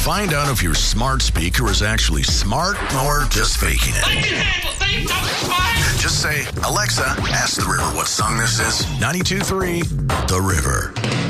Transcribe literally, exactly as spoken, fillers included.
Find out if your smart speaker is actually smart or just faking it. I can handle things, I'm fine. Just say, Alexa, ask the river what song this is. ninety-two point three The River.